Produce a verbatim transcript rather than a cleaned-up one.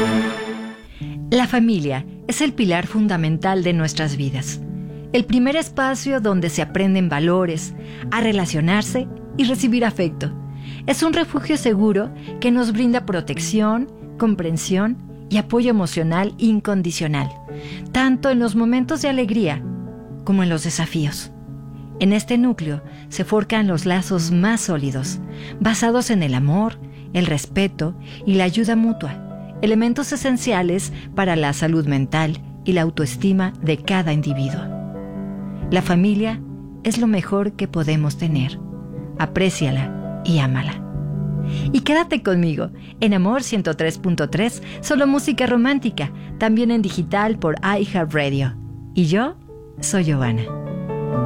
La familia es el pilar fundamental de nuestras vidas. El primer espacio donde se aprenden valores, a relacionarse y recibir afecto. Es un refugio seguro que nos brinda protección, comprensión y apoyo emocional incondicional, tanto en los momentos de alegría como en los desafíos. En este núcleo se forjan los lazos más sólidos, basados en el amor, el respeto y la ayuda mutua, elementos esenciales para la salud mental y la autoestima de cada individuo. La familia es lo mejor que podemos tener. Apréciala y ámala. Y quédate conmigo en Amor ciento tres punto tres, solo música romántica, también en digital por iHeartRadio. Y yo soy Giovanna.